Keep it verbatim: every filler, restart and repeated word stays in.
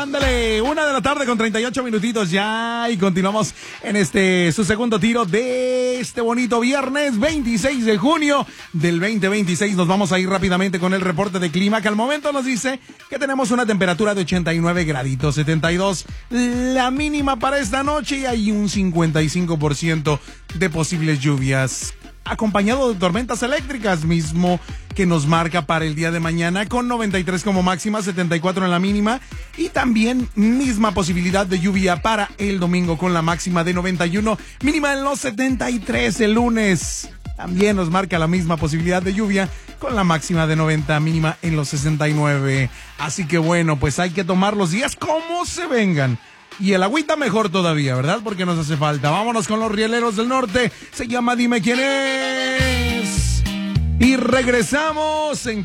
Ándale, una de la tarde con treinta y ocho minutitos ya y continuamos en este su segundo tiro de este bonito viernes veintiséis de junio del veinte veintiséis. Nos vamos a ir rápidamente con el reporte de clima que al momento nos dice que tenemos una temperatura de ochenta y nueve graditos, setenta y dos la mínima para esta noche y hay un cincuenta y cinco por ciento de posibles lluvias, acompañado de tormentas eléctricas mismo que nos marca para el día de mañana con noventa y tres como máxima, setenta y cuatro en la mínima y también misma posibilidad de lluvia para el domingo con la máxima de noventa y uno, mínima en los setenta y tres el lunes. También nos marca la misma posibilidad de lluvia con la máxima de noventa, mínima en los sesenta y nueve. Así que bueno, pues hay que tomar los días como se vengan. Y el agüita mejor todavía, ¿verdad? Porque nos hace falta. Vámonos con los rieleros del norte. Se llama Dime Quién Es. Y regresamos en